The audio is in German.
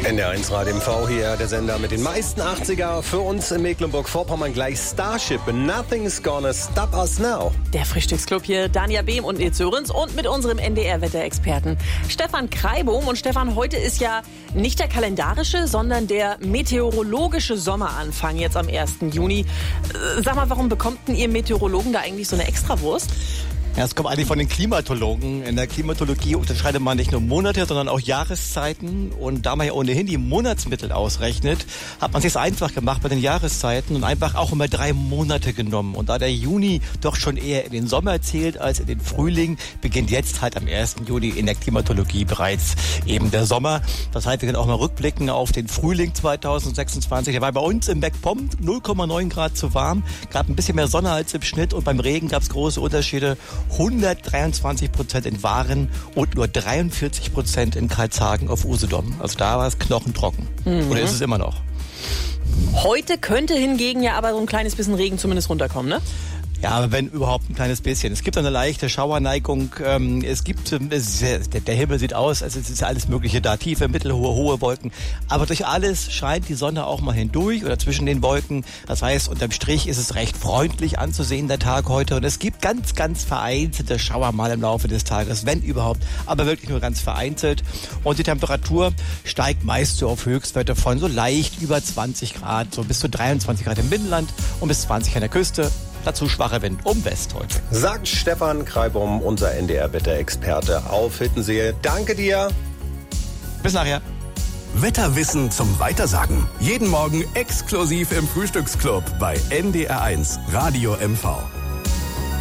NDR1 Radio MV hier, der Sender mit den meisten 80er. Für uns in Mecklenburg-Vorpommern gleich Starship. Nothing's gonna stop us now. Der Frühstücksclub hier, Danja Behm und Nils Sörensen und mit unserem NDR-Wetterexperten Stefan Kreibohm. Und Stefan, heute ist ja nicht der kalendarische, sondern der meteorologische Sommeranfang jetzt am 1. Juni. Sag mal, warum bekommt denn ihr Meteorologen da eigentlich so eine Extrawurst? Ja, es kommt eigentlich von den Klimatologen. In der Klimatologie unterscheidet man nicht nur Monate, sondern auch Jahreszeiten. Und da man ja ohnehin die Monatsmittel ausrechnet, hat man es sich einfach gemacht bei den Jahreszeiten und einfach auch immer 3 Monate genommen. Und da der Juni doch schon eher in den Sommer zählt als in den Frühling, beginnt jetzt halt am 1. Juni in der Klimatologie bereits eben der Sommer. Das heißt, wir können auch mal rückblicken auf den Frühling 2026. Der war bei uns im MacPom 0,9 Grad zu warm, gab ein bisschen mehr Sonne als im Schnitt und beim Regen gab es große Unterschiede. 123% in Waren und nur 43% in Karlshagen auf Usedom. Also da war es knochentrocken. Oder ist es immer noch? Heute könnte hingegen ja aber so ein kleines bisschen Regen zumindest runterkommen, ne? Ja, aber wenn überhaupt ein kleines bisschen. Es gibt eine leichte Schauerneigung. Es gibt, der Himmel sieht aus, also es ist alles Mögliche da. Tiefe, mittelhohe, hohe Wolken. Aber durch alles scheint die Sonne auch mal hindurch oder zwischen den Wolken. Das heißt, unterm Strich ist es recht freundlich anzusehen, der Tag heute. Und es gibt ganz, ganz vereinzelte Schauer mal im Laufe des Tages, wenn überhaupt. Aber wirklich nur ganz vereinzelt. Und die Temperatur steigt meist so auf Höchstwerte von so leicht über 20 Grad, so bis zu 23 Grad im Binnenland und bis 20 an der Küste. Dazu schwacher Wind West heute. Sagt Stefan Kreibohm, unser NDR-Wetterexperte auf Hittensee. Danke dir. Bis nachher. Wetterwissen zum Weitersagen. Jeden Morgen exklusiv im Frühstücksclub bei NDR1 Radio MV.